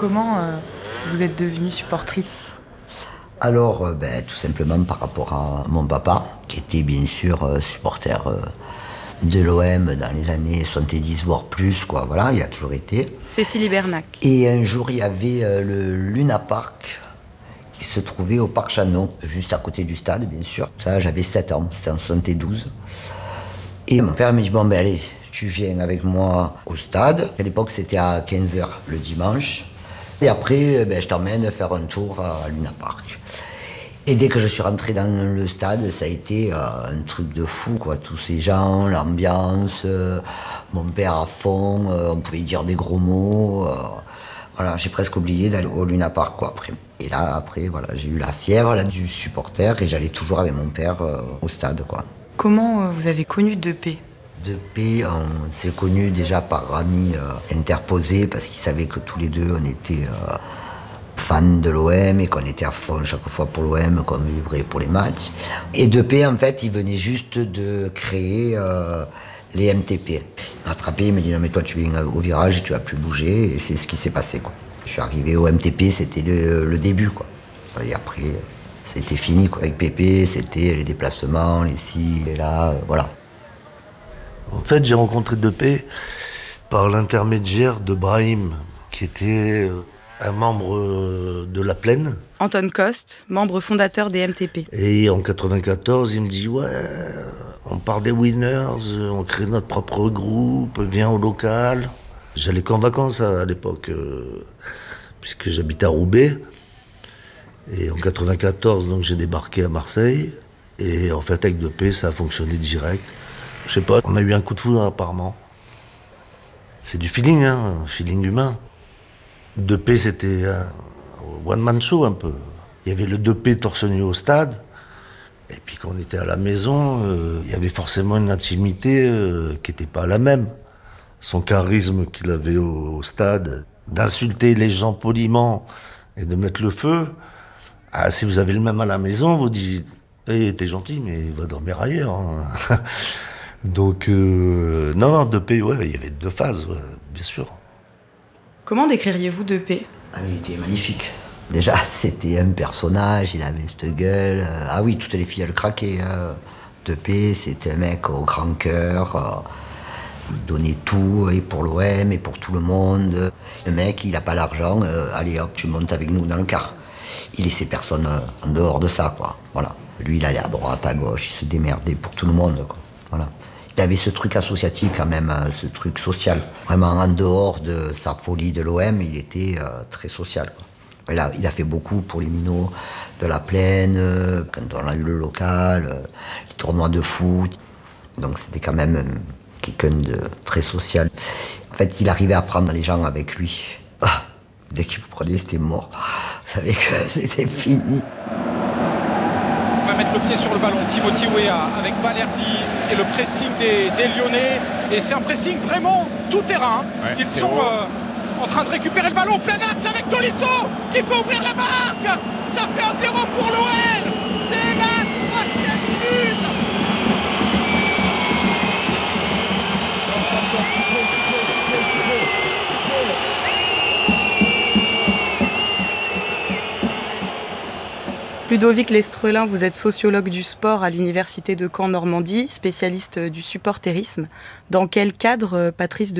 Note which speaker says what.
Speaker 1: Comment vous êtes devenue supportrice ?
Speaker 2: Alors, tout simplement par rapport à mon papa, qui était bien sûr supporter de l'OM dans les années 70, voire plus, quoi. Voilà, il a toujours été.
Speaker 1: Cécilie Bernac.
Speaker 2: Et un jour, il y avait le Luna Park qui se trouvait au Parc Chanon, juste à côté du stade, bien sûr. Ça, j'avais 7 ans, c'était en 72. Et mon père m'a dit, bon, allez, tu viens avec moi au stade. À l'époque, c'était à 15h le dimanche. Et après, je t'emmène faire un tour à Luna Park. Et dès que je suis rentré dans le stade, ça a été un truc de fou, quoi. Tous ces gens, l'ambiance, mon père à fond, on pouvait dire des gros mots. Voilà, j'ai presque oublié d'aller au Luna Park, quoi, après. Et là, après, voilà, j'ai eu la fièvre là, du supporter et j'allais toujours avec mon père au stade, quoi.
Speaker 1: Comment vous avez connu Depay ?
Speaker 2: Depay, on s'est connus déjà par amis interposés parce qu'ils savaient que tous les deux, on était fans de l'OM et qu'on était à fond chaque fois pour l'OM, qu'on vivrait pour les matchs. Et Depay, en fait, il venait juste de créer les MTP. Il m'a attrapé, il m'a dit « Non mais toi tu viens au virage et tu vas plus bouger » et c'est ce qui s'est passé, quoi. Je suis arrivé au MTP, c'était le début, quoi. Et après, c'était fini, quoi. Avec Pépé, c'était les déplacements, les ci, les là, voilà.
Speaker 3: En fait, j'ai rencontré Depay par l'intermédiaire de Brahim, qui était un membre de La Plaine.
Speaker 1: Anton Coste, membre fondateur des MTP.
Speaker 3: Et en 94, il me dit « Ouais, on part des winners, on crée notre propre groupe, viens au local. » J'allais qu'en vacances à l'époque, puisque j'habitais à Roubaix. Et en 94, donc, j'ai débarqué à Marseille. Et en fait, avec Depay, ça a fonctionné direct. Je sais pas, on a eu un coup de foudre apparemment. C'est du feeling, hein, un feeling humain. Depay, c'était un one-man show un peu. Il y avait le Depay torse nu au stade. Et puis quand on était à la maison, il y avait forcément une intimité qui n'était pas la même. Son charisme qu'il avait au stade, d'insulter les gens poliment et de mettre le feu. Ah, si vous avez le même à la maison, vous dites hey, « t'es gentil, mais va dormir ailleurs. Hein. » Donc, non, Depay, ouais, il y avait 2 phases, ouais, bien sûr.
Speaker 1: Comment décririez-vous Depay ?
Speaker 2: Il était magnifique. Déjà, c'était un personnage, il avait cette gueule. Ah oui, toutes les filles, elles craquaient. Depay, c'était un mec au grand cœur. Il donnait tout, et pour l'OM, et pour tout le monde. Le mec, il n'a pas l'argent, allez hop, tu montes avec nous dans le car. Il laissait personne en dehors de ça, quoi. Voilà. Lui, il allait à droite, à gauche, il se démerdait pour tout le monde, quoi. Voilà. Il avait ce truc associatif quand même, ce truc social. Vraiment en dehors de sa folie de l'OM, il était très social, quoi. Il a fait beaucoup pour les minots de La Plaine, quand on a eu le local, les tournois de foot. Donc c'était quand même quelqu'un de très social. En fait, il arrivait à prendre les gens avec lui. Dès qu'il vous prenait, c'était mort. Vous savez que c'était fini.
Speaker 4: On va mettre le pied sur le ballon. Timothy Weah avec Balerdi et le pressing des Lyonnais. Et c'est un pressing vraiment tout terrain. Ouais, ils sont en train de récupérer le ballon. Plein axe avec Tolisso qui peut ouvrir la marque. Ça fait 1-0 pour l'OL. Dès la 3e minute.
Speaker 1: Ludovic Lestrelin, vous êtes sociologue du sport à l'université de Caen Normandie, spécialiste du supporterisme. Dans quel cadre Patrice